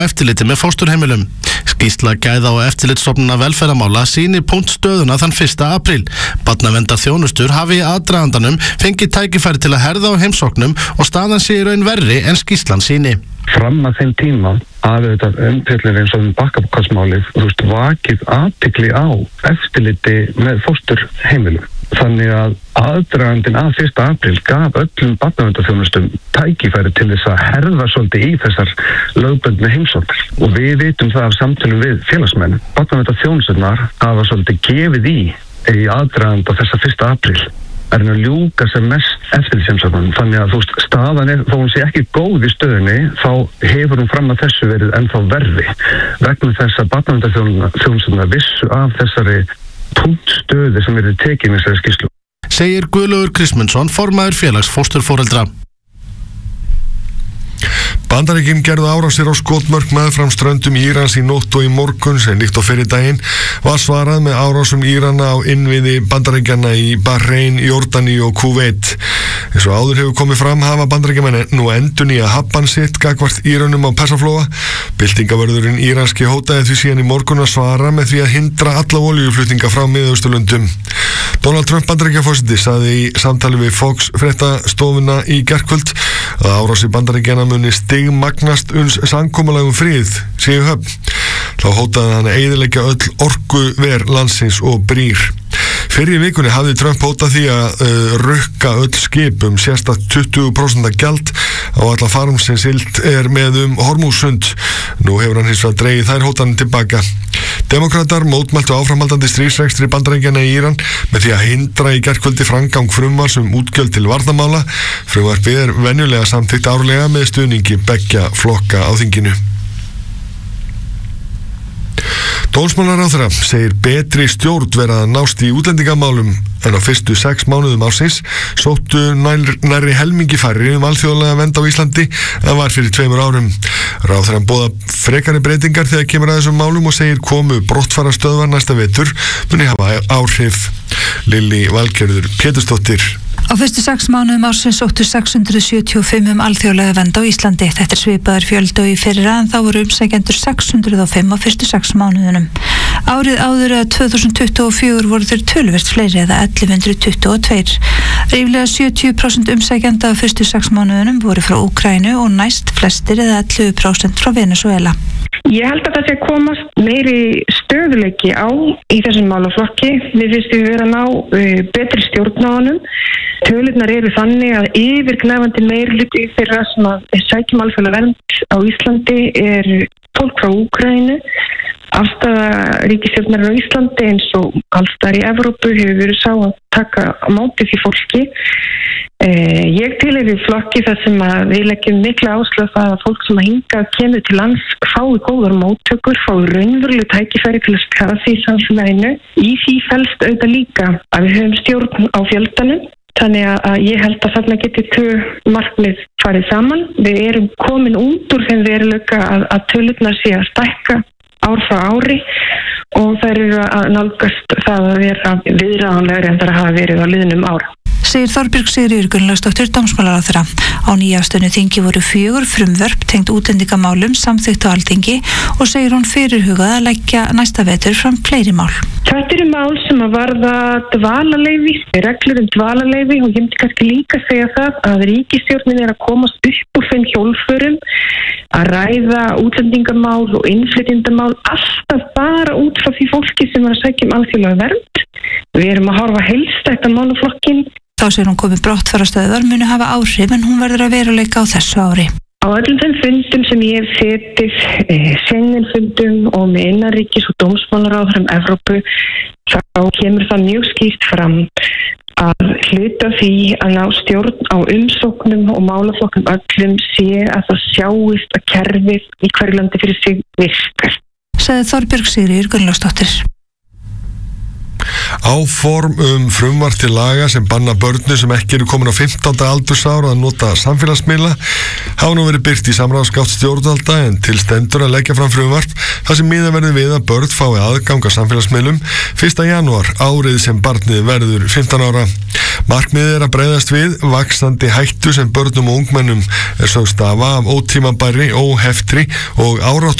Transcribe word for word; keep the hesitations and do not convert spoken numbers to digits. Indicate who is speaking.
Speaker 1: eftirliti með fósturheimilum. Skýrsla gæða og eftirlitsstofnunar velferðarmála sýnir punktstöðuna þann fyrsta apríl. Barnaverndarþjónustur hafi í aðdragandanum fengið tækifæri til að herða á heimsóknum og staðan sé í raun verri en skýrslan sýni.
Speaker 2: Fram að þeim tíma að þetta umfjöllur eins og um bakkapokkarsmálið, þú veist, vakið athygli á eftirliti með fósturheimilum. Þannig að aðdragandinn að fyrsta apríl gaf öllum barnaverndarþjónustum tækifæri til þess að herða svolítið í þessar lögbundnu heimsóknir. Og við vitum það af samtölum við félagsmenn. Barnaverndarþjónusturnar hafa svolítið gefið í í aðdraganda þessa fyrsta apríl. Er hann að ljúka sem mest eftir því semsögnum. Þannig að þú veist, staðan er, þó hún sé ekki góð í stöðunni, þá hefur hún fram að þessu verið ennþá verri. Vegna þess að barnaverndarþjónusturnar vissu af þessari punktstöðu sem verið tekin í þessari skýrslu.
Speaker 1: Segir Guðlaugur Kristmundsson, formaður félags fósturforeldra.
Speaker 3: Bandaríkin gerðu árásir á skotmörk meðfram ströndum Írans í nótt og í morgun sem líkt á fyrri daginn var svarað með árásum Írana á innviði Bandaríkjanna í Bahrein, Jordani og Kúveit. Eins og áður hefur komið fram hafa Bandaríkjamenn nú endurnýjað hafbann sitt gagnvart Írönum á Persaflóa. Byltingavörðurinn íranski hótaði því síðan í morgun að svara með því að hindra alla olíuflutninga frá Miðausturlöndum. Donald Trump Bandaríkjaforseti sagði í samtali við Fox fréttastofuna í gærkvöld að árásir Bandaríkjanna muni stigmagnast uns samkomulagum frið séu höfn. Þá hótaði hann að eyðileggja öll orkuver landsins og brýr. Fyrr í vikunni hafði Trump hótað því að uh, rukka öll skip um sérstakt tuttugu prósent gjald á alla farm sem siglt er með um Hormúzsund. Nú hefur hann hins vegar dregið þær hótanir tilbaka. Demokratar mótmæltu áframhaldandi stríðsrekstri Bandaríkjanna í Íran með því að hindra í gærkvöldi framgang frumvarps um útgjöld til varnarmála. Frumvarpið er venjulega samþykkt árlega með stuðningi beggja flokka á þinginu. Dómsmálaráðherra segir betri stjórn verið að nást í útlendingamálum en á fyrstu sex mánuðum ársins sóttu nær, nærri helmingi færri um alþjóðlega vernd á Íslandi en var fyrir tveimur árum. Ráðherrann boða frekari breytingar þegar kemur að þessum málum og segir komu brottfarastöðvar næsta vetur muni hafa áhrif. Lillý Valgerður Pétursdóttir.
Speaker 4: Á fyrstu sex mánuðum ársins sóttu sex hundruð sjötíu og fimm um alþjóðlega vernd á Íslandi. Þetta er svipaður fjöldi og í fyrra en þá voru umsækjendur sex hundruð og fimm á fyrstu sex mánuðunum. Árið áður eða tvö þúsund tuttugu og fjögur voru þeir töluvert fleiri eða ellefu hundruð tuttugu og tvö. Ríflega sjötíu prósent umsækjenda á fyrstu sex mánuðunum voru frá Úkraínu og næst flestir eða ellefu prósent frá Venesúela.
Speaker 5: Ég held að það sé að komast meiri stöðuleiki á í þessum málaflokki. Við finnst við vera að ná uh, betri stjórn á honum. Tölurnar eru þannig að yfirgnæfandi meirihluti þeirra sem að sækjum alþjóðlega vernd á Íslandi er fólk frá Úkraínu. Afstaða ríkisstjórnar á Íslandi eins og alls staðar í Evrópu hefur verið sá að taka á móti því fólki. Eh, ég tilheyri flokki þar sem að við leggjum mikla áherslu á það að fólk sem að hingað kemur til lands fái góðar móttökur, fái raunveruleg tækifæri til að skara því samfélaginu. Í því felst auðvitað líka að við höfum stjórn á fjöldanum. Þannig að ég held að þarna geti tvö markmið farið saman. Við erum komin út úr þeim veruleika að, að tölurnar sé að stækka ár frá ári og þær eru að nálgast það að vera viðráðanlegri en það hafa verið á liðnum ára.
Speaker 4: Segir Þorbjörg Sigríður Gunnlaugsdóttir dómsmálaráðherra. Á nýafstöðnu þingi voru fjögur frumvörp tengt útlendingamálum samþykkt á Alþingi og segir hún fyrirhugað að leggja næsta vetur fram fleiri mál.
Speaker 5: Þetta eru mál sem að varða dvalarleyfi, reglur um dvalarleyfi og ég myndi kannski líka segja það að ríkisstjórnin er að komast upp úr þeim hjólförum að ræða útlendingamál og innflytjendamál alltaf bara út frá því fólki sem er að sækja um alþjóðlega vernd. Við erum að horfa heilstætt á málaflokkin.
Speaker 4: Þá segir hún komið brottfarastöðvar muni hafa áhrif en hún verður að veruleika á þessu ári.
Speaker 5: Á öllum þeim fundum sem ég hef setið, eh, Schengen-fundum og með innanríkis- og dómsmálaráðherrum Evrópu, þá kemur það mjög skýrt fram að hluta því að ná stjórn á umsóknum og málaflokkum öllum sé að það sjáist að kerfið í hverju landi fyrir sig virkar.
Speaker 4: Sagði Þorbjörg Sigríður Gunnlaugsdóttir.
Speaker 3: Áform um frumvarp til laga sem banna börnum sem ekki eru komin á fimmtánda aldursára að nota samfélagsmiðla hafa nú verið birt í samráðsgátt stjórnvalda en til stendur að leggja fram frumvarp þar sem miðað verður við að börn fái aðgang að samfélagsmiðlum fyrsta janúar árið sem barnið verður fimmtán ára. Markmiðið er að bregðast við vaxandi hættu sem börnum og ungmennum er sögð stafa af ótímabæri, óheftri og